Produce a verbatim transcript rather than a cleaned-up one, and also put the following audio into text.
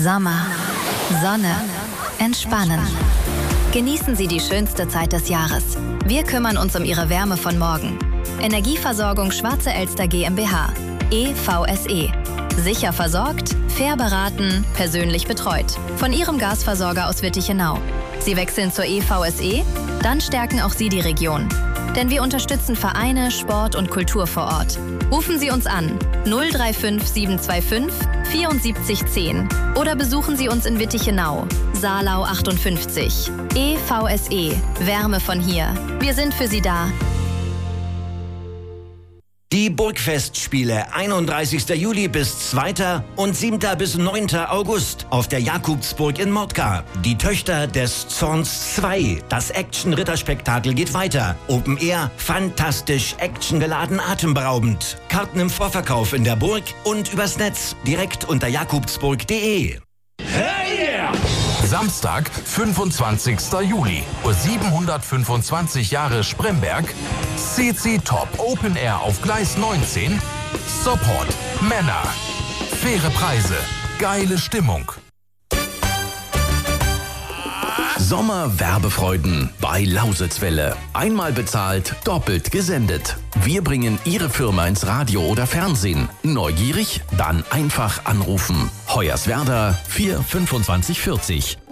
Sommer, Sonne, Entspannen. Genießen Sie die schönste Zeit des Jahres. Wir kümmern uns um Ihre Wärme von morgen. Energieversorgung Schwarze Elster GmbH. E V S E. Sicher versorgt, fair beraten, persönlich betreut. Von Ihrem Gasversorger aus Wittichenau. Sie wechseln zur E V S E? Dann stärken auch Sie die Region. Denn wir unterstützen Vereine, Sport und Kultur vor Ort. Rufen Sie uns an null drei fünf sieben zwei fünf vierundsiebzig zehn oder besuchen Sie uns in Wittichenau, Saalau achtundfünfzig. E V S E, Wärme von hier. Wir sind für Sie da. Die Burgfestspiele einunddreißigster Juli bis zweiter und siebter bis neunter August auf der Jakobsburg in Mordka. Die Töchter des Zorns zwei. Das Action-Ritterspektakel geht weiter. Open Air, fantastisch, actiongeladen, atemberaubend. Karten im Vorverkauf in der Burg und übers Netz direkt unter jakobsburg punkt de. Hey yeah! Samstag, fünfundzwanzigster Juli, Uhr siebenhundertfünfundzwanzig Jahre Spremberg, C C Top Open Air auf Gleis neunzehn, Support, Männer, faire Preise, geile Stimmung. Sommerwerbefreuden bei Lausitzwelle. Einmal bezahlt, doppelt gesendet. Wir bringen Ihre Firma ins Radio oder Fernsehen. Neugierig? Dann einfach anrufen. Hoyerswerda vier fünfundzwanzig vierzig.